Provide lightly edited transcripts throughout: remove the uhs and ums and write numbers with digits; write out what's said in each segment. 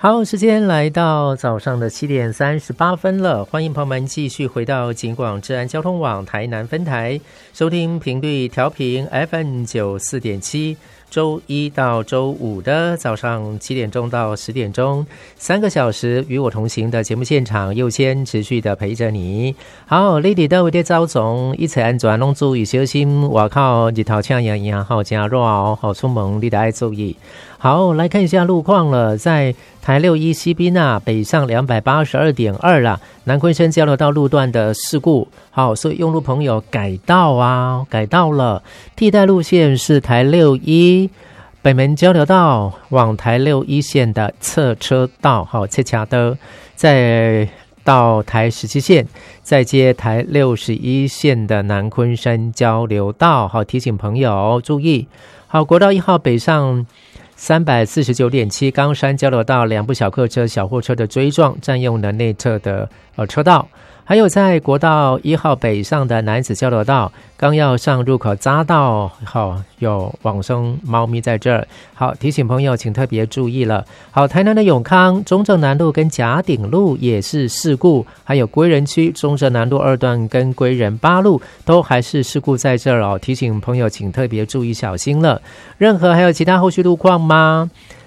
好，时间来到早上的7点38分了，欢迎朋友们继续回到警广治安交通网台南分台，收听频率调频 FM94.7，周一到周五的早上7点钟到10点钟，3个小时与我同行的节目现场，优先持续的陪着你。好，你伫倒位的走总，一切安全，拢注意小心。外口日头呛阳阳，好真热哦，好出门你得爱注意。好，来看一下路况了，在台61西滨北上282.2啦，南昆生交流道路段的事故。好，所以用路朋友改道了，替代路线是台61北门交流道往台61线的侧车道，好，侧车道，再到台17线，再接台61线的南昆山交流道，好，提醒朋友注意。好，国道1号北上349.7冈山交流道2部小客车、小货车的追撞，占用了内侧的车道。还有在国道1号北上的南子交流道，刚要上入口匝道，好，有往生猫咪在这儿，好，提醒朋友请特别注意了。好，台南的永康中正南路跟甲顶路也是事故，还有归仁区中正南路2段跟归仁8路都还是事故在这儿哦，提醒朋友请特别注意小心了。任何还有其他后续路况吗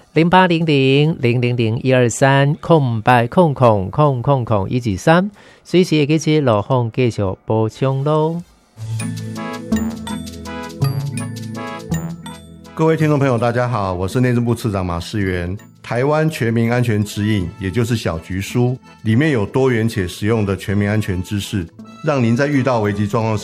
？0800-000-123空白空123，随时会记起路况继续补充咯。 各位听众朋友大家好，我是内政部次长马世元。台湾全民安全指引，也就是小局书，里面有多元且实用的全民安全知识，让您在遇到危急状况时